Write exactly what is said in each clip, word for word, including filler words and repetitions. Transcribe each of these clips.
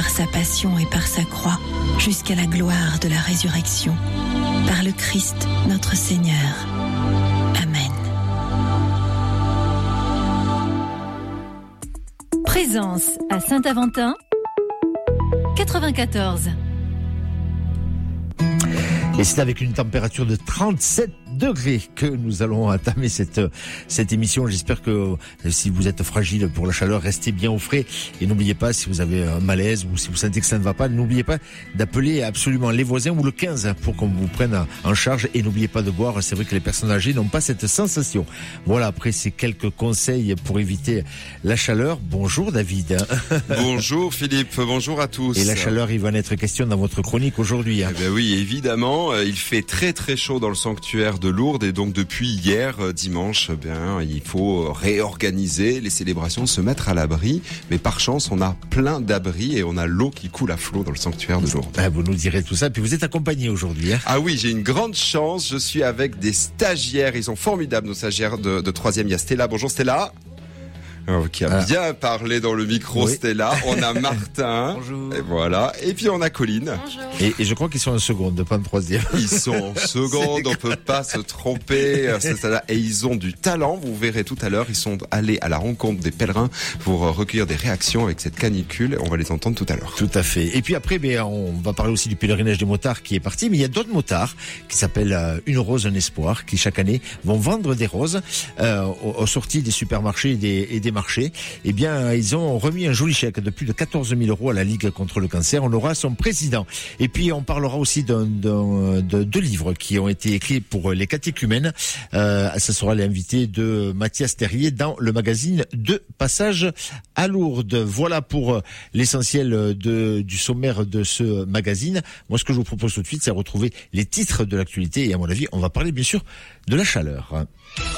par sa passion et par sa croix, jusqu'à la gloire de la résurrection. Par le Christ, notre Seigneur. Amen. Présence à Saint-Aventin, quatre-vingt-quatorze. Et c'est avec une température de trente-sept degrés que nous allons entamer cette, cette émission. J'espère que si vous êtes fragile pour la chaleur, restez bien au frais. Et n'oubliez pas, si vous avez un malaise ou si vous sentez que ça ne va pas, n'oubliez pas d'appeler absolument les voisins ou le quinze pour qu'on vous prenne en charge. Et n'oubliez pas de boire. C'est vrai que les personnes âgées n'ont pas cette sensation. Voilà, après ces quelques conseils pour éviter la chaleur. Bonjour David. Bonjour Philippe, bonjour à tous. Et la chaleur, il va en être question dans votre chronique aujourd'hui. Hein. Eh bien oui, évidemment. Il fait très très chaud dans le sanctuaire de Lourdes et donc depuis hier dimanche, eh bien il faut réorganiser les célébrations, se mettre à l'abri. Mais par chance, on a plein d'abris et on a l'eau qui coule à flot dans le sanctuaire de Lourdes. Ah, vous nous direz tout ça. Puis vous êtes accompagné aujourd'hui. Hein. Ah oui, j'ai une grande chance. Je suis avec des stagiaires. Ils sont formidables, nos stagiaires de, de troisième. Il y a Stella. Bonjour Stella. Alors, qui a ah. bien parlé dans le micro, oui. Stella. On a Martin. Bonjour. Et voilà. Et puis on a Colline. Bonjour. Et, et je crois qu'ils sont en seconde, pas en troisième. Ils sont en seconde, on peut pas se tromper. Et ils ont du talent. Vous verrez tout à l'heure. Ils sont allés à la rencontre des pèlerins pour recueillir des réactions avec cette canicule. On va les entendre tout à l'heure. Tout à fait. Et puis après, ben, on va parler aussi du pèlerinage des motards qui est parti. Mais il y a d'autres motards qui s'appellent Une Rose, un Espoir, qui chaque année vont vendre des roses euh, aux, aux sorties des supermarchés et des, et des marchés. Eh bien, ils ont remis un joli chèque de plus de quatorze mille euros à la Ligue contre le cancer. On aura son président. Et puis, on parlera aussi d'un, d'un, de deux livres qui ont été écrits pour les catéchumènes. Euh, ce sera l'invité de Mathias Terrier dans le magazine de Passage à Lourdes. Voilà pour l'essentiel de, du sommaire de ce magazine. Moi, ce que je vous propose tout de suite, c'est de retrouver les titres de l'actualité. Et à mon avis, on va parler bien sûr de la chaleur.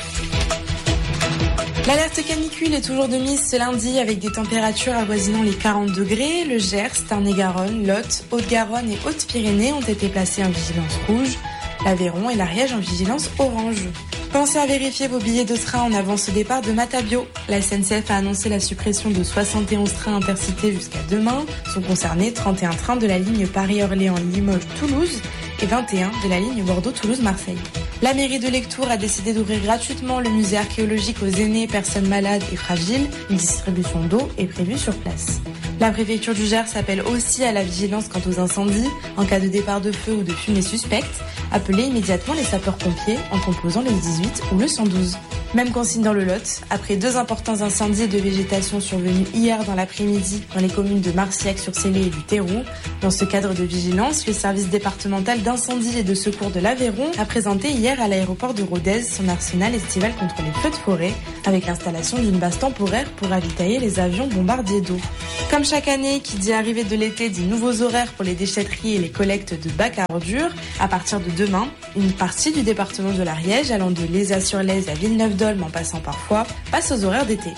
L'alerte canicule est toujours de mise ce lundi avec des températures avoisinant les quarante degrés. Le Gers, Tarn-et-Garonne, Lot, Haute-Garonne et Haute-Pyrénées ont été placés en vigilance rouge. L'Aveyron et l'Ariège en vigilance orange. Pensez à vérifier vos billets de train en avance au départ de Matabio. La S N C F a annoncé la suppression de soixante et onze trains intercités jusqu'à demain. Sont concernés trente et un trains de la ligne Paris-Orléans-Limoges-Toulouse et vingt et un de la ligne Bordeaux-Toulouse-Marseille. La mairie de Lectoure a décidé d'ouvrir gratuitement le musée archéologique aux aînés, personnes malades et fragiles. Une distribution d'eau est prévue sur place. La préfecture du Gers appelle aussi à la vigilance quant aux incendies. En cas de départ de feu ou de fumée suspecte, appelez immédiatement les sapeurs-pompiers en composant le dix-huit ou le cent douze. Même consigne dans le Lot. Après deux importants incendies de végétation survenus hier dans l'après-midi dans les communes de Marciac-sur-Célé et du Théroux. Dans ce cadre de vigilance, le service départemental d'incendie et de secours de l'Aveyron a présenté hier à l'aéroport de Rodez son arsenal estival contre les feux de forêt avec l'installation d'une base temporaire pour ravitailler les avions bombardiers d'eau. Comme chaque année, qui dit arrivée de l'été dit nouveaux horaires pour les déchetteries et les collectes de bacs à ordures. À partir de demain, une partie du département de l'Ariège, allant de Lézat-sur-Lèze à Villeneuve-d'Olme en passant par Foix, passe aux horaires d'été.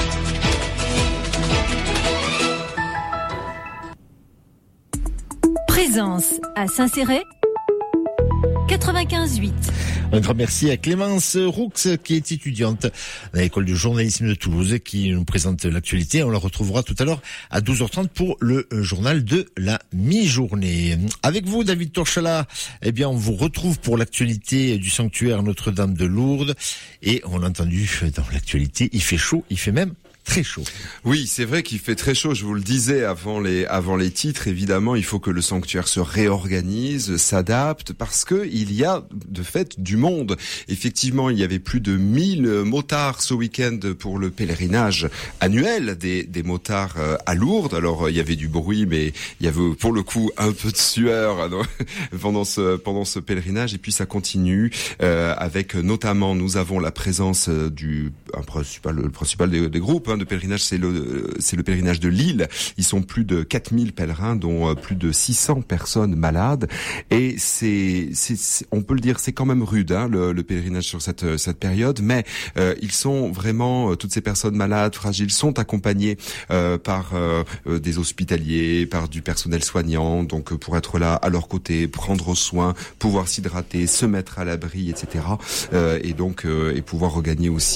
Présence à Saint-Céré, quatre-vingt-quinze huit. Un grand merci à Clémence Roux, qui est étudiante à l'école du journalisme de Toulouse, qui nous présente l'actualité. On la retrouvera tout à l'heure à douze heures trente pour le journal de la mi-journée. Avec vous, David Torchala, eh bien, on vous retrouve pour l'actualité du sanctuaire Notre-Dame de Lourdes. Et on l'a entendu dans l'actualité, il fait chaud, il fait même très chaud. Oui, c'est vrai qu'il fait très chaud. Je vous le disais avant les avant les titres. Évidemment, il faut que le sanctuaire se réorganise, s'adapte, parce que il y a de fait du monde. Effectivement, il y avait plus de mille motards ce week-end pour le pèlerinage annuel des des motards à Lourdes. Alors, il y avait du bruit, mais il y avait pour le coup un peu de sueur pendant ce pendant ce pèlerinage. Et puis ça continue euh, avec notamment, nous avons la présence du un principal le principal des, des groupes de pèlerinage, c'est le c'est le pèlerinage de Lille. Ils sont plus de quatre mille pèlerins, dont plus de six cents personnes malades. Et c'est, c'est, c'est on peut le dire, c'est quand même rude, hein, le, le pèlerinage sur cette cette période. Mais euh, ils sont vraiment toutes ces personnes malades, fragiles, sont accompagnées euh, par euh, des hospitaliers, par du personnel soignant, donc pour être là à leur côté, prendre soin, pouvoir s'hydrater, se mettre à l'abri, et cetera. Euh, et donc euh, et pouvoir regagner aussi les, les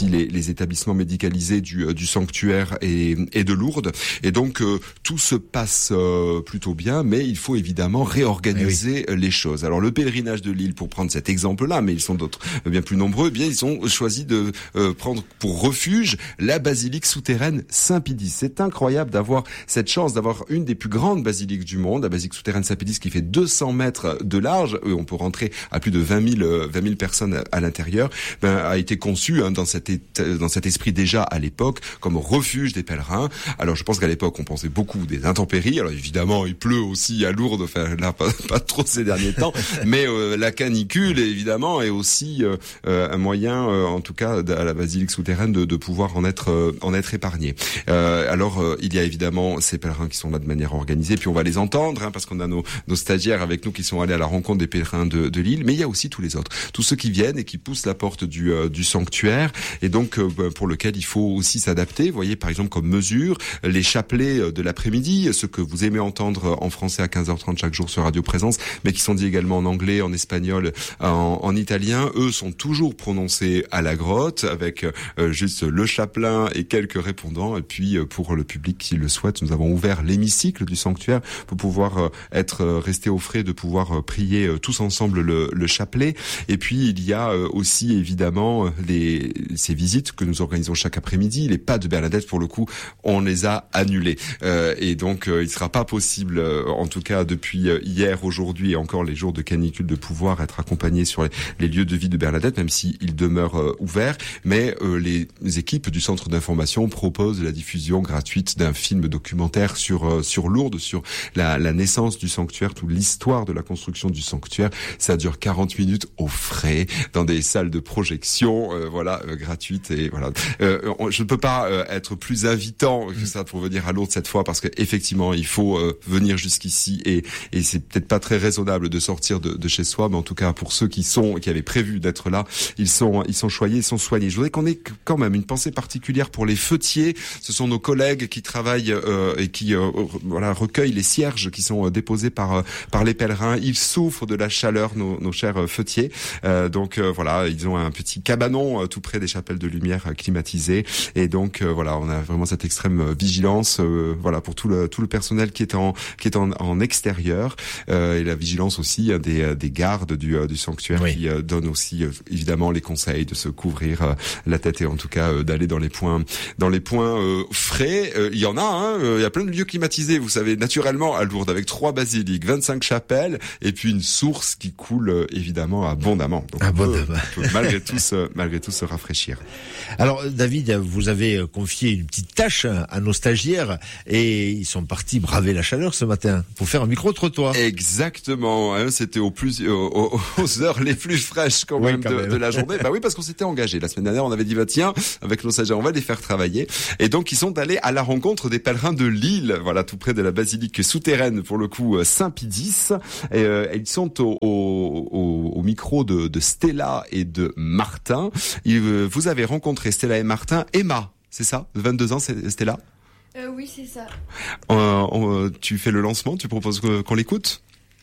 les établissements médicalisés du, du sanctuaire et, et de Lourdes. Et donc euh, tout se passe euh, plutôt bien, mais il faut évidemment réorganiser eh oui. les choses. Alors le pèlerinage de Lille, pour prendre cet exemple-là, mais ils sont d'autres bien plus nombreux, eh bien ils ont choisi de euh, prendre pour refuge la basilique souterraine Saint-Pédis. C'est incroyable d'avoir cette chance d'avoir une des plus grandes basiliques du monde, la basilique souterraine Saint-Pédis qui fait deux cents mètres de large, et on peut rentrer à plus de vingt mille personnes à l'intérieur, ben, a été conçue hein, dans, cet état, dans cet esprit déjà à l'époque comme refuge des pèlerins. Alors je pense qu'à l'époque on pensait beaucoup des intempéries. Alors évidemment il pleut aussi à Lourdes, enfin là pas, pas trop ces derniers temps, mais euh, la canicule évidemment est aussi euh, un moyen, euh, en tout cas à la basilique souterraine, de, de pouvoir en être euh, en être épargné. Euh, alors euh, il y a évidemment ces pèlerins qui sont là de manière organisée, puis on va les entendre hein, parce qu'on a nos, nos stagiaires avec nous qui sont allés à la rencontre des pèlerins de, de Lille, mais il y a aussi tous les autres, tous ceux qui viennent et qui poussent la porte du, euh, du sanctuaire, et donc euh, pour lequel il faut aussi s'adapter. Vous voyez par exemple comme mesure les chapelets de l'après-midi, ceux que vous aimez entendre en français à quinze heures trente chaque jour sur Radio Présence, mais qui sont dits également en anglais, en espagnol, en, en italien. Eux sont toujours prononcés à la grotte avec euh, juste le chapelain et quelques répondants. Et puis euh, pour le public qui le souhaite, nous avons ouvert l'hémicycle du sanctuaire pour pouvoir euh, être euh, resté au frais, de pouvoir euh, prier euh, tous ensemble le, le chapelet. Et puis il y a euh, aussi évidemment les ces visites que nous organisons chaque après-midi. Les pas de Bernadette, pour le coup, on les a annulés. Euh, et donc euh, il sera pas possible, euh, en tout cas depuis euh, hier, aujourd'hui et encore les jours de canicule, de pouvoir être accompagné sur les, les lieux de vie de Bernadette, même s'ils demeurent euh, ouverts. Mais euh, les, les équipes du centre d'information proposent la diffusion gratuite d'un film documentaire sur euh, sur Lourdes, sur la, la naissance du sanctuaire, toute l'histoire de la construction du sanctuaire. Ça dure quarante minutes au frais dans des salles de projection, euh, voilà, euh, gratuites. Et voilà, euh, je ne peux pas euh, être plus invitant que ça pour venir à Lourdes cette fois, parce que effectivement il faut euh, venir jusqu'ici, et et c'est peut-être pas très raisonnable de sortir de, de chez soi, mais en tout cas pour ceux qui sont qui avaient prévu d'être là, ils sont ils sont choyés, ils sont soignés. Je voudrais qu'on ait quand même une pensée particulière pour les fêtiers. Ce sont nos collègues qui travaillent euh, et qui euh, voilà recueillent les cierges qui sont euh, déposés par euh, par les pèlerins. Ils souffrent de la chaleur, nos, nos chers euh, fêtiers. Euh, donc euh, voilà, ils ont un petit cabanon euh, tout près des chapelles de lumière euh, climatisées, et donc euh, voilà, on a vraiment cette extrême euh, vigilance euh, voilà pour tout le tout le personnel qui est en qui est en, en extérieur, euh, et la vigilance aussi euh, des des gardes du euh, du sanctuaire, oui, qui euh, donnent aussi euh, évidemment les conseils de se couvrir euh, la tête, et en tout cas euh, d'aller dans les points dans les points euh, frais. Euh, il y en a, hein, euh, il y a plein de lieux climatisés, vous savez, naturellement à Lourdes, avec trois basiliques, vingt-cinq chapelles, et puis une source qui coule euh, évidemment abondamment. Donc abondamment. On peut, on peut malgré tout se, malgré tout se rafraîchir. Alors David, vous avez confié une petite tâche à nos stagiaires, et ils sont partis braver la chaleur ce matin pour faire un micro-trottoir. Exactement, hein, c'était au plus, aux, aux heures les plus fraîches quand même, oui, quand de, même. de la journée. Bah oui, parce qu'on s'était engagé. La semaine dernière, on avait dit, bah tiens, avec nos stagiaires, on va les faire travailler. Et donc, ils sont allés à la rencontre des pèlerins de Lille, voilà, tout près de la basilique souterraine, pour le coup, Saint-Pédis. Et, euh, ils sont au, au, au, au micro de, de Stella et de Martin. Et, euh, vous avez rencontré Stella et Martin. Emma, c'est ça? vingt-deux ans, c'est Stella? Euh, oui, c'est ça. Euh, on, tu fais le lancement, tu proposes qu'on l'écoute?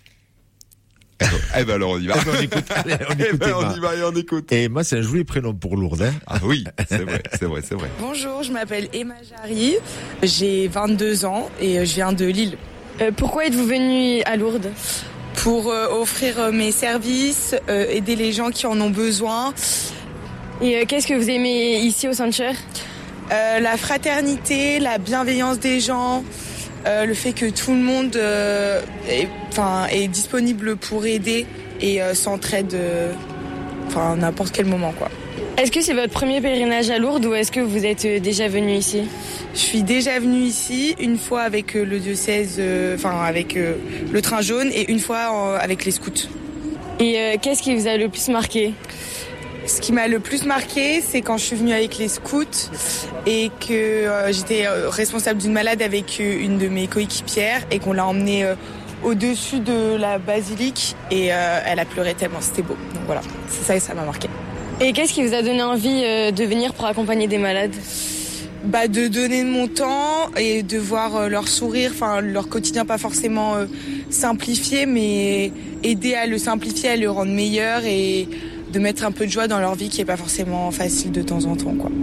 Eh ben alors on y va. Eh ben on écoute. Allez, on, écoute eh ben on y va et on écoute. Et Emma, c'est un joli prénom pour Lourdes. Hein. Ah oui, c'est vrai, c'est vrai, c'est vrai. Bonjour, je m'appelle Emma Jarry, j'ai vingt-deux ans et je viens de Lille. Euh, pourquoi êtes-vous venue à Lourdes? Pour euh, offrir euh, mes services, euh, aider les gens qui en ont besoin. Et euh, qu'est-ce que vous aimez ici au sanctuaire? euh, La fraternité, la bienveillance des gens. Euh, le fait que tout le monde euh, est, enfin, est disponible pour aider et euh, s'entraide euh, enfin, à n'importe quel moment, quoi. Est-ce que c'est votre premier pèlerinage à Lourdes, ou est-ce que vous êtes déjà venu ici? Je suis déjà venue ici une fois avec euh, le diocèse, euh, enfin avec euh, le train jaune, et une fois euh, avec les scouts. Et euh, qu'est-ce qui vous a le plus marqué? Ce qui m'a le plus marqué, c'est quand je suis venue avec les scouts et que euh, j'étais euh, responsable d'une malade avec euh, une de mes coéquipières, et qu'on l'a emmenée euh, au-dessus de la basilique, et euh, elle a pleuré tellement c'était beau. Donc voilà, c'est ça et ça m'a marqué. Et qu'est-ce qui vous a donné envie euh, de venir pour accompagner des malades? Bah, de donner de mon temps et de voir euh, leur sourire, enfin leur quotidien pas forcément euh, simplifié, mais aider à le simplifier, à le rendre meilleur, et de mettre un peu de joie dans leur vie qui est pas forcément facile de temps en temps, quoi.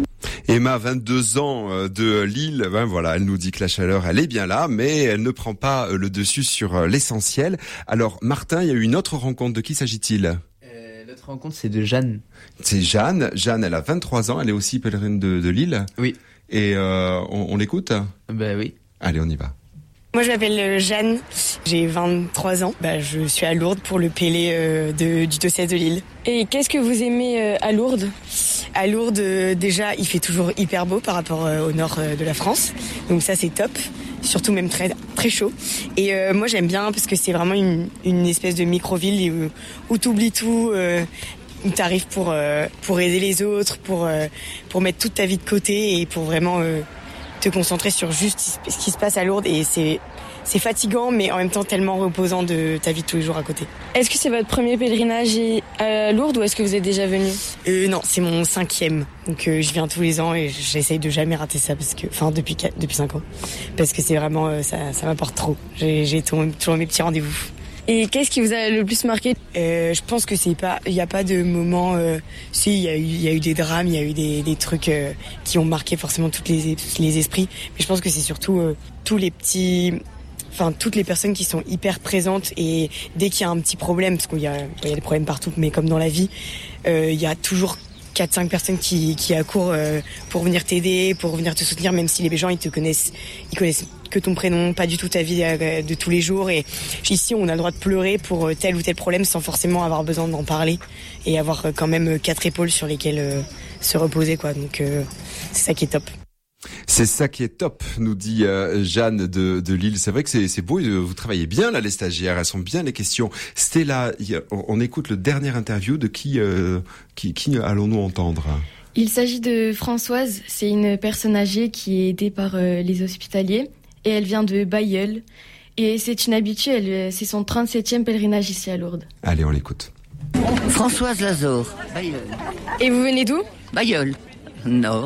Emma, vingt-deux ans de Lille, ben voilà, elle nous dit que la chaleur, elle est bien là, mais elle ne prend pas le dessus sur l'essentiel. Alors, Martin, il y a eu une autre rencontre. De qui s'agit-il ? euh, L'autre rencontre, c'est de Jeanne. C'est Jeanne. Jeanne, elle a vingt-trois ans, elle est aussi pèlerine de, de Lille. Oui. Et euh, on, on l'écoute ? Ben oui. Allez, on y va. Moi, je m'appelle Jeanne, j'ai vingt-trois ans. Bah, je suis à Lourdes pour le Pélé euh, de, du diocèse de Lille. Et qu'est-ce que vous aimez euh, à Lourdes ? À Lourdes, euh, déjà, il fait toujours hyper beau par rapport euh, au nord euh, de la France. Donc ça, c'est top. Surtout même très très chaud. Et euh, moi, j'aime bien parce que c'est vraiment une, une espèce de micro-ville où, où t'oublies tout, euh, où t'arrives pour, euh, pour aider les autres, pour, euh, pour mettre toute ta vie de côté et pour vraiment... Euh, te concentrer sur juste ce qui se passe à Lourdes et c'est c'est fatigant mais en même temps tellement reposant de ta vie de tous les jours à côté. Est-ce que c'est votre premier pèlerinage à Lourdes ou est-ce que vous êtes déjà venu ? Euh, non, c'est mon cinquième. Donc euh, je viens tous les ans et j'essaye de jamais rater ça parce que, enfin depuis depuis cinq ans, parce que c'est vraiment euh, ça ça m'apporte trop. J'ai j'ai toujours mes petits rendez-vous. Et qu'est-ce qui vous a le plus marqué ? euh, Je pense que c'est pas, il y a pas de moment. Euh, si, il y a eu, il y a eu des drames, il y a eu des, des trucs euh, qui ont marqué forcément toutes les les esprits. Mais je pense que c'est surtout euh, tous les petits, enfin toutes les personnes qui sont hyper présentes et dès qu'il y a un petit problème, parce qu'il y a, il y a des problèmes partout, mais comme dans la vie, euh, il y a toujours quatre cinq personnes qui qui accourent euh, pour venir t'aider, pour venir te soutenir, même si les gens ils te connaissent, ils connaissent que ton prénom, pas du tout ta vie de tous les jours. Et ici, on a le droit de pleurer pour tel ou tel problème sans forcément avoir besoin d'en parler et avoir quand même quatre épaules sur lesquelles se reposer, quoi. Donc, euh, c'est ça qui est top. C'est ça qui est top, nous dit euh, Jeanne de, de Lille. C'est vrai que c'est, c'est beau, vous travaillez bien là, les stagiaires, elles sont bien les questions. Stella, on, on écoute le dernier interview de qui, euh, qui, qui allons-nous entendre ? Il s'agit de Françoise, c'est une personne âgée qui est aidée par euh, les hospitaliers et elle vient de Bailleul. Et c'est une habituée, elle, c'est son trente-septième pèlerinage ici à Lourdes. Allez, on l'écoute. Françoise Lazare, Bailleul. Et vous venez d'où ? Bailleul, Nord.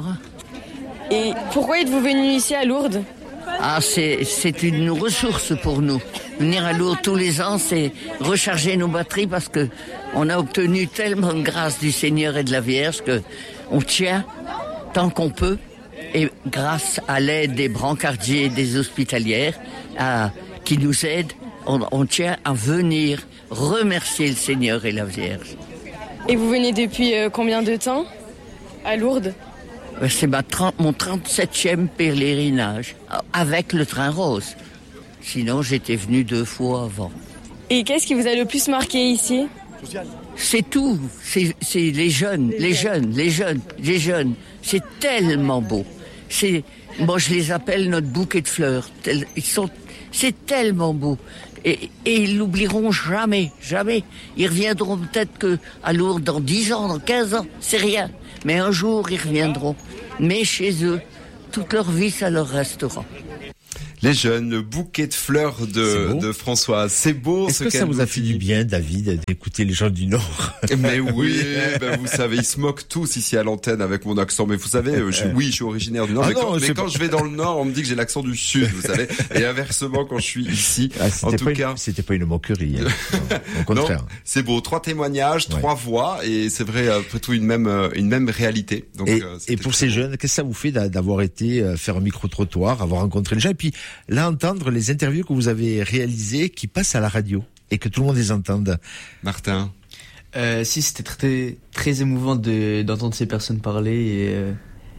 Et pourquoi êtes-vous venu ici à Lourdes ? Ah, c'est, c'est une ressource pour nous. Venir à Lourdes tous les ans, c'est recharger nos batteries parce que on a obtenu tellement de grâce du Seigneur et de la Vierge que on tient tant qu'on peut. Et grâce à l'aide des brancardiers et des hospitalières à, qui nous aident, on, on tient à venir remercier le Seigneur et la Vierge. Et vous venez depuis euh, combien de temps à Lourdes ? C'est ma trente, mon trente-septième pèlerinage avec le train rose. Sinon, j'étais venu deux fois avant. Et qu'est-ce qui vous a le plus marqué ici ? C'est tout. C'est, c'est les jeunes, les jeunes, les jeunes, les jeunes. C'est tellement beau. C'est, moi, je les appelle notre bouquet de fleurs. Ils sont, c'est tellement beau. Et, et ils l'oublieront jamais, jamais. Ils reviendront peut-être que à Lourdes dans dix ans, dans quinze ans, c'est rien. Mais un jour, ils reviendront. Mais chez eux, toute leur vie, ça leur restera. Les jeunes, le bouquet de fleurs de, de Françoise. C'est beau. Est-ce ce que ça vous a fait du bien, David, d'écouter les gens du Nord ? Mais oui, ben vous savez, ils se moquent tous ici à l'antenne avec mon accent. Mais vous savez, je, oui, je suis originaire du Nord. Ah mais non, quand, mais c'est quand pas... je vais dans le Nord, on me dit que j'ai l'accent du Sud, vous savez. Et inversement, quand je suis ici, ah, en tout pas cas, une, c'était pas une moquerie. Hein. Non, au contraire. Non, c'est beau. Trois témoignages, ouais. trois voix, et c'est vrai, après tout, une même, une même réalité. Donc, et, euh, et pour ces beau. jeunes, qu'est-ce que ça vous fait d'avoir été faire un micro-trottoir, avoir rencontré les gens, et puis là entendre les interviews que vous avez réalisées qui passent à la radio et que tout le monde les entende. Martin. Euh, si, c'était très très émouvant de d'entendre ces personnes parler et euh,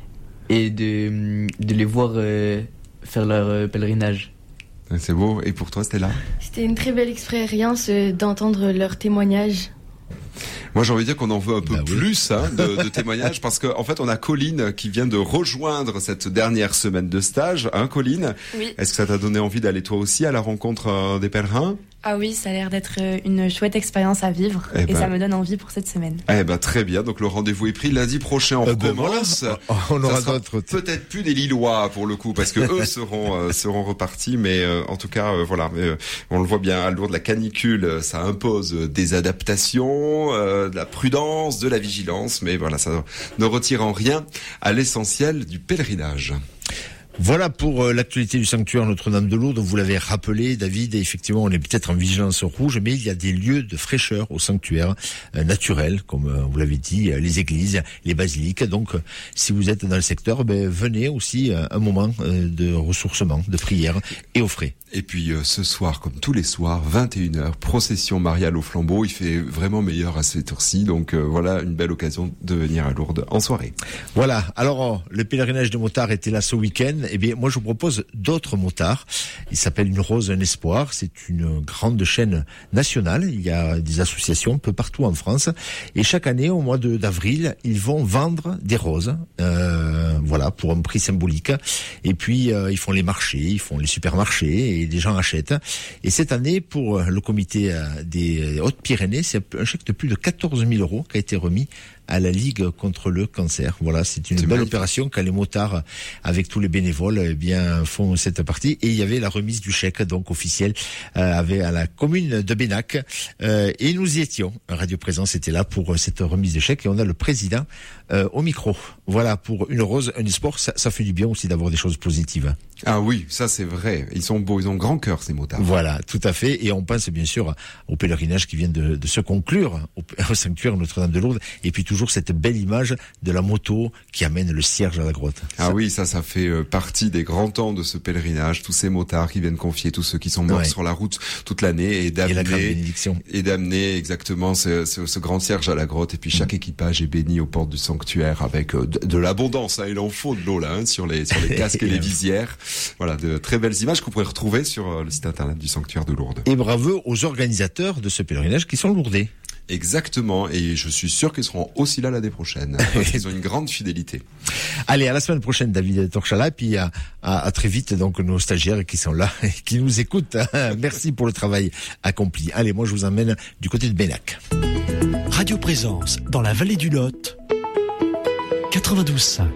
et de de les voir euh, faire leur euh, pèlerinage. C'est beau. Et pour toi, Stella ? C'était une très belle expérience euh, d'entendre leurs témoignages. Moi, j'ai envie de dire qu'on en veut un peu bah oui. plus hein, de, de témoignages parce qu'en en fait, on a Colline qui vient de rejoindre cette dernière semaine de stage. Hein, Colline ? Oui. Est-ce que ça t'a donné envie d'aller toi aussi à la rencontre euh, des pèlerins ? Ah oui, ça a l'air d'être une chouette expérience à vivre eh et ben, ça me donne envie pour cette semaine. Eh ben très bien, donc le rendez-vous est pris. Lundi prochain, on euh, recommence. Ben voilà. On aura d'autres. Peut-être plus des Lillois pour le coup, parce que eux seront euh, seront repartis, mais euh, en tout cas, euh, voilà, euh, on le voit bien à Lourdes, la canicule, ça impose des adaptations, euh, de la prudence, de la vigilance, mais voilà, ça ne retire en rien à l'essentiel du pèlerinage. Voilà pour euh, l'actualité du sanctuaire Notre-Dame de Lourdes. Vous l'avez rappelé, David, et effectivement, on est peut-être en vigilance rouge, mais il y a des lieux de fraîcheur au sanctuaire euh, naturel, comme euh, vous l'avez dit, euh, les églises, les basiliques. Donc, euh, si vous êtes dans le secteur, ben, venez aussi euh, un moment euh, de ressourcement, de prière et au frais. Et puis euh, ce soir, comme tous les soirs, vingt et une heures, procession mariale au flambeau. Il fait vraiment meilleur à cette heure-ci, donc euh, voilà une belle occasion de venir à Lourdes en soirée. Voilà, alors euh, le pèlerinage des motards était là ce week-end. Eh bien, moi je vous propose d'autres motards. Il s'appelle Une Rose, un Espoir. C'est une grande chaîne nationale. Il y a des associations un peu partout en France. Et chaque année, au mois de, d'avril, ils vont vendre des roses, euh, voilà, pour un prix symbolique. Et puis, euh, ils font les marchés, ils font les supermarchés, et les gens achètent. Et cette année, pour le comité des Hautes-Pyrénées, c'est un chèque de plus de quatorze mille euros qui a été remis à la Ligue contre le cancer. Voilà, c'est une c'est belle magnifique. Opération quand les motards, avec tous les bénévoles, eh bien, font cette partie. Et il y avait la remise du chèque, donc officiel, euh, avec à la commune de Bénac. Euh, et nous y étions. Radio Présence était là pour cette remise de chèque et on a le président euh, au micro. Voilà, pour Une Rose, un Espoir, ça, ça fait du bien aussi d'avoir des choses positives. Ah oui, ça c'est vrai. Ils sont beaux, ils ont grand cœur ces motards. Voilà, tout à fait. Et on pense bien sûr au pèlerinage qui vient de, de se conclure au, au sanctuaire Notre-Dame de Lourdes. Et puis toujours cette belle image de la moto qui amène le cierge à la grotte. Ah ça... oui, ça, ça fait euh, partie des grands temps de ce pèlerinage. Tous ces motards qui viennent confier tous ceux qui sont morts ouais. sur la route toute l'année et d'amener, et, la grande bénédiction. et d'amener exactement ce, ce, ce grand cierge à la grotte. Et puis chaque mmh. équipage est béni aux portes du sanctuaire avec euh, de, de l'abondance. Hein. Il en faut de l'eau là hein, sur les sur les casques et les visières. Voilà, de très belles images que vous pourrez retrouver sur euh, le site internet du sanctuaire de Lourdes. Et bravo aux organisateurs de ce pèlerinage qui sont lourdais. Exactement, et je suis sûr qu'ils seront aussi là l'année prochaine. Ils ont une grande fidélité. Allez, à la semaine prochaine, David Torchala, puis à, à, à très vite, donc nos stagiaires qui sont là et qui nous écoutent. Merci pour le travail accompli. Allez, moi je vous emmène du côté de Bénac. Radio Présence, dans la vallée du Lot, quatre-vingt-douze cinq.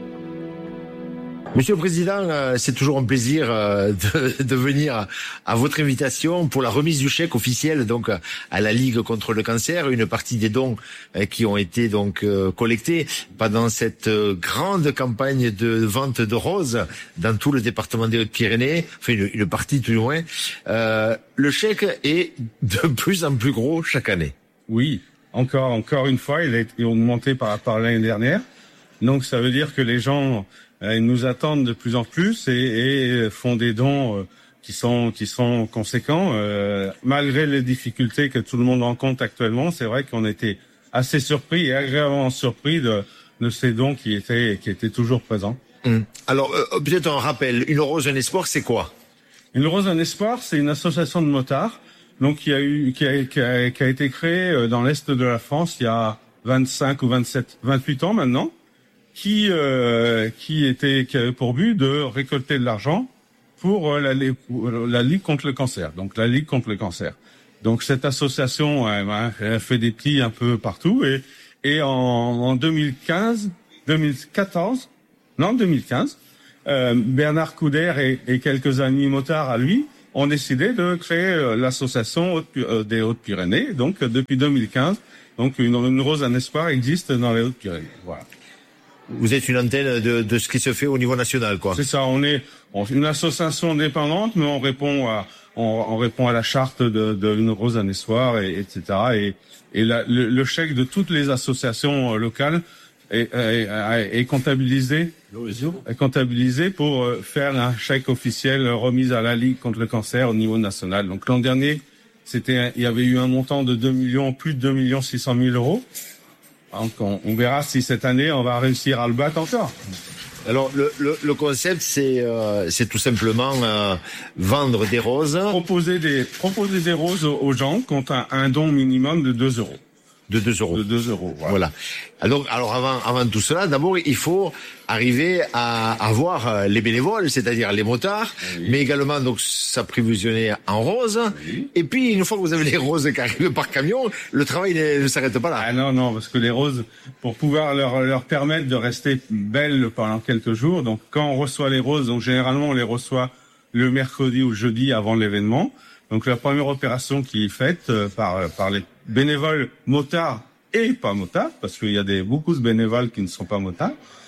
Monsieur le Président, euh, c'est toujours un plaisir euh, de, de venir à votre invitation pour la remise du chèque officiel donc à la Ligue contre le cancer. Une partie des dons euh, qui ont été donc euh, collectés pendant cette euh, grande campagne de vente de roses dans tout le département des Hautes-Pyrénées, enfin une, une partie tout du moins. Euh, le chèque est de plus en plus gros chaque année. Oui, encore encore une fois, il a été augmenté par rapport à l'année dernière. Donc ça veut dire que les gens ils nous attendent de plus en plus et, et font des dons qui sont qui sont conséquents. Euh, malgré les difficultés que tout le monde rencontre actuellement, c'est vrai qu'on était assez surpris et agréablement surpris de, de ces dons qui étaient qui étaient toujours présents. Mmh. Alors euh, peut-être un rappel, Une Rose, un Espoir, c'est quoi? Une Rose, un Espoir, c'est une association de motards, donc qui a eu qui a, qui a, qui a été créée dans l'est de la France il y a vingt-cinq ou vingt-sept, vingt-huit ans maintenant. qui euh, qui était qui avait pour but de récolter de l'argent pour euh, la, pour la Ligue contre le cancer. Donc la Ligue contre le cancer. Donc cette association elle, elle a fait des petits un peu partout et et en, en deux mille quinze, deux mille quatorze, non deux mille quinze, euh, Bernard Couder et, et quelques amis motards à lui ont décidé de créer euh, l'association Haute, euh, des Hautes-Pyrénées. Donc euh, depuis deux mille quinze, donc une, une Rose, un Espoir existe dans les Hautes-Pyrénées. Voilà. Vous êtes une antenne de, de ce qui se fait au niveau national, quoi. C'est ça. On est on, une association indépendante, mais on répond à on, on répond à la charte de, de Une Rose, un Espoir, et, etc. Et, et la, le, le chèque de toutes les associations locales est, est, est comptabilisé, est comptabilisé pour faire un chèque officiel remis à la Ligue contre le cancer au niveau national. Donc l'an dernier, c'était il y avait eu un montant de deux millions, plus de deux millions six cent mille euros. Donc on, on verra si cette année on va réussir à le battre encore. Alors le, le, le concept c'est euh, c'est tout simplement euh, vendre des roses, proposer des proposer des roses aux, aux gens contre un, un don minimum de deux euros. De deux euros. De deux euros. Voilà. voilà. Alors, alors avant, avant tout cela, d'abord, il faut arriver à avoir les bénévoles, c'est-à-dire les motards, oui. mais également donc s'approvisionner en roses. Oui. Et puis, une fois que vous avez les roses qui arrivent par camion, le travail ne, ne s'arrête pas là. Ah non, non, parce que les roses, pour pouvoir leur, leur permettre de rester belles pendant quelques jours, donc quand on reçoit les roses, donc généralement on les reçoit le mercredi ou le jeudi avant l'événement. Donc la première opération qui est faite euh, par par les bénévoles motards et pas motards, parce qu'il y a des beaucoup de bénévoles qui ne sont pas motards.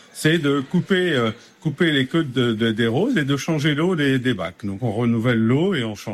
c'est de couper euh, couper les queues de, de, des roses et de changer l'eau des, des bacs. Donc on renouvelle l'eau et on change.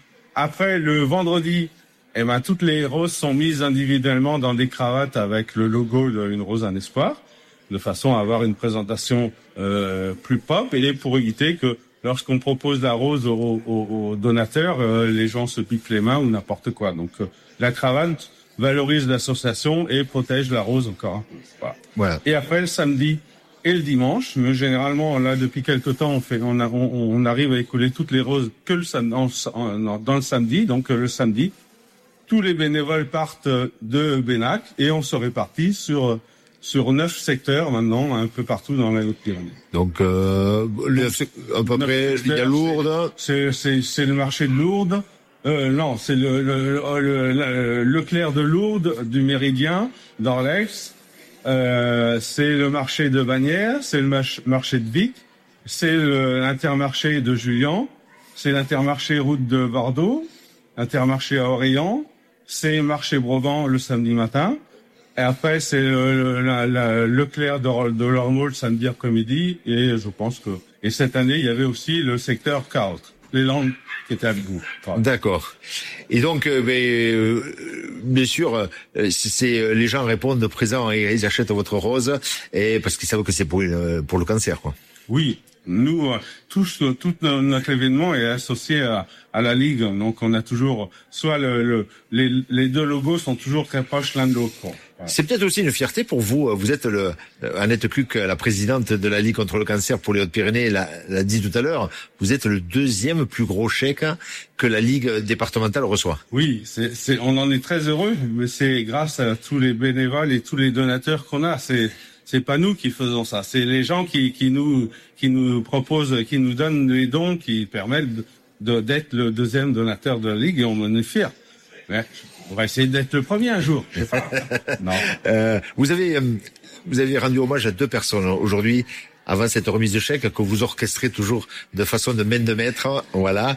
Après le vendredi, eh ben toutes les roses sont mises individuellement dans des cravates avec le logo d'une rose un espoir, de façon à avoir une présentation euh, plus pop et pour éviter que lorsqu'on propose la rose aux, aux, aux donateurs, euh, les gens se piquent les mains ou n'importe quoi. Donc euh, la cravate valorise l'association et protège la rose encore un peu. Voilà. Voilà. Et après le samedi et le dimanche, mais généralement là depuis quelque temps on fait, on, a, on, on arrive à écouler toutes les roses que le sam- en, en, dans le samedi. Donc euh, le samedi, tous les bénévoles partent de Bénac et on se répartit sur sur neuf secteurs maintenant, un peu partout dans la Haute-Pyrénées. Donc, euh, le, Donc à peu près, il y a Lourdes. C'est, c'est, c'est le marché de Lourdes. Euh, non, c'est le, le, le, le, Leclerc de Lourdes, du Méridien, d'Orlex. Euh, c'est le marché de Bagnères, c'est le mach- marché de Vic, c'est le, l'intermarché de Julian, c'est l'intermarché route de Bordeaux, l'intermarché à Orléans, c'est le marché Brabant le samedi matin. Et après, c'est le, le, la, la, Leclerc de, de l'Ormeau le samedi après-midi. Et je pense que... Et cette année, il y avait aussi le secteur Carotte, les Landes qui étaient avec vous. D'accord. Et donc, euh, ben, euh, bien sûr, euh, c'est, les gens répondent présent et ils achètent votre rose et parce qu'ils savent que c'est pour, une, pour le cancer, quoi. Oui. Nous, euh, tout, tout notre événement est associé à, à la Ligue. Donc, on a toujours... Soit le, le, les, les deux logos sont toujours très proches l'un de l'autre, quoi. C'est peut-être aussi une fierté pour vous. Vous êtes le, Annette Cluc, la présidente de la Ligue contre le cancer pour les Hautes-Pyrénées, l'a, l'a dit tout à l'heure. Vous êtes le deuxième plus gros chèque que la Ligue départementale reçoit. Oui, c'est, c'est, on en est très heureux, mais c'est grâce à tous les bénévoles et tous les donateurs qu'on a. C'est, c'est pas nous qui faisons ça. C'est les gens qui, qui nous, qui nous proposent, qui nous donnent les dons qui permettent de, de, d'être le deuxième donateur de la Ligue et on en est fiers. Mais on va essayer d'être le premier un jour. Je sais pas. Non. Euh, vous avez, euh, vous avez rendu hommage à deux personnes aujourd'hui avant cette remise de chèque que vous orchestrez toujours de façon de main de maître. Voilà.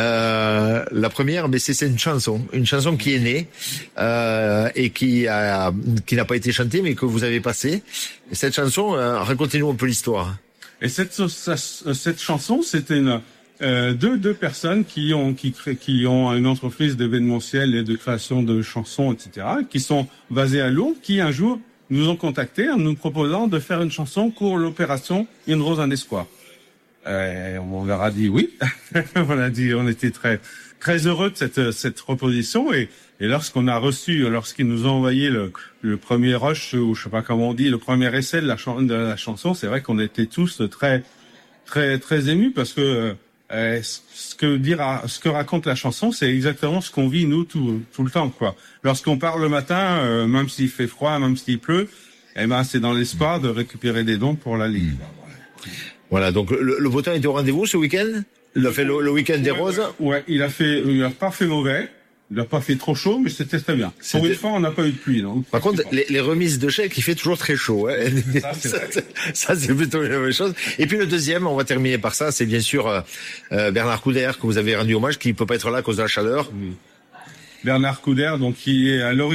Euh, la première, mais c'est, c'est une chanson, une chanson qui est née euh, et qui a, qui n'a pas été chantée, mais que vous avez passée. Et cette chanson, euh, racontez-nous un peu l'histoire. Et cette, cette chanson, c'était une Euh, deux deux personnes qui ont qui créent, qui ont une entreprise d'événementiel et de création de chansons, et cetera, qui sont basées à Lourdes, qui un jour nous ont contactés en nous proposant de faire une chanson pour l'opération Une rose un espoir. Euh, on leur a dit oui. on a dit, on était très très heureux de cette cette proposition et et lorsqu'on a reçu, lorsqu'ils nous ont envoyé le le premier rush ou je sais pas comment on dit, le premier essai de la, ch- de la chanson, c'est vrai qu'on était tous très très très émus parce que Euh, ce que dire, ce que raconte la chanson, c'est exactement ce qu'on vit nous tout tout le temps, quoi. Lorsqu'on part le matin, euh, même s'il fait froid, même s'il pleut, eh ben c'est dans l'espoir de récupérer des dons pour la Ligue. Voilà. Donc le, le beau temps était au rendez-vous ce week-end. Il a fait le, le week-end des ouais, roses. Ouais, ouais, il a fait, il a pas fait mauvais. Il n'a pas fait trop chaud, mais c'était très bien. C'était... Pour une fois, on n'a pas eu de pluie. Donc Par contre, les, les remises de chèques, il fait toujours très chaud. Hein. Ça, c'est ça, ça, c'est plutôt une bonne chose. Et puis le deuxième, on va terminer par ça, c'est bien sûr euh, Bernard Couder, que vous avez rendu hommage, qui ne peut pas être là à cause de la chaleur. Oui. Bernard Couder, donc qui est à l'origine